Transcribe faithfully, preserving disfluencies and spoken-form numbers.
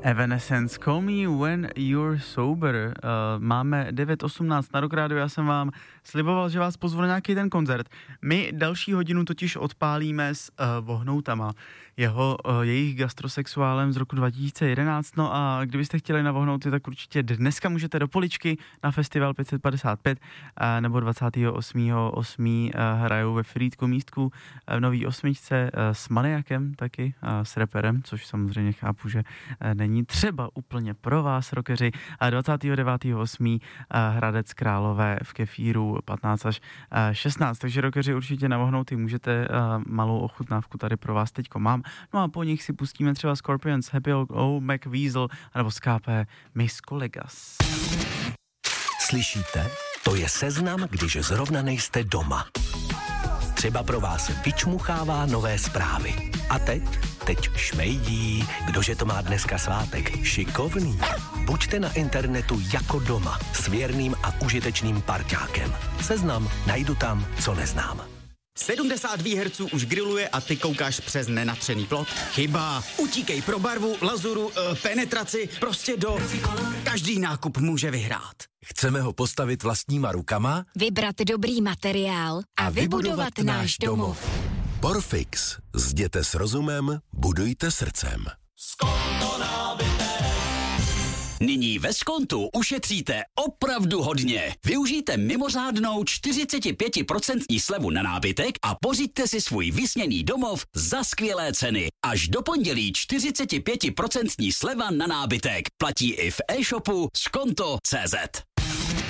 Evanescence, Call Me When You're Sober. Uh, máme devět osmnáct na Rock Radio, já jsem vám sliboval, že vás pozvu na nějaký ten koncert. My další hodinu totiž odpálíme s uh, Vohnoutama, jeho, uh, jejich gastrosexuálem z roku dva tisíce jedenáct. No a kdybyste chtěli na Vohnouty, tak určitě dneska můžete do Poličky na festival pět set padesát pět uh, nebo dvacátého osmého osmého Uh, hrajou ve Frýdku místku uh, v Nový osmičce uh, s Maniakem taky, uh, s reperem, což samozřejmě chápu, že uh, není třeba úplně pro vás, rockeři. Uh, dvacátého devátého osmého Uh, Hradec Králové v Kefíru patnáct až šestnáct, takže rockeři určitě na Vohnouty můžete, uh, malou ochutnávku tady pro vás teďko mám. No a po nich si pustíme třeba Scorpions, Happy Old McWeasel, anebo z K P Miss Kolegas. Slyšíte? To je seznam, když zrovna nejste doma. Třeba pro vás vyčmuchává nové zprávy. A teď? Teď šmejdí. Kdože to má dneska svátek? Šikovný. Buďte na internetu jako doma s věrným a užitečným parťákem. Seznam, najdu tam, co neznám. sedmdesát výherců už grilluje a ty koukáš přes nenatřený plot? Chyba. Utíkej pro barvu, lazuru, e, penetraci, prostě do... Každý nákup může vyhrát. Chceme ho postavit vlastníma rukama? Vybrat dobrý materiál a, a vybudovat, vybudovat náš domov. Porfix. Zděte s rozumem, budujte srdcem. Skonto nábytek. Nyní ve Skontu ušetříte opravdu hodně. Využijte mimořádnou čtyřicet pět procent slevu na nábytek a pořiďte si svůj vysněný domov za skvělé ceny. Až do pondělí čtyřicet pět procent sleva na nábytek. Platí i v e-shopu skonto tečka cé zet.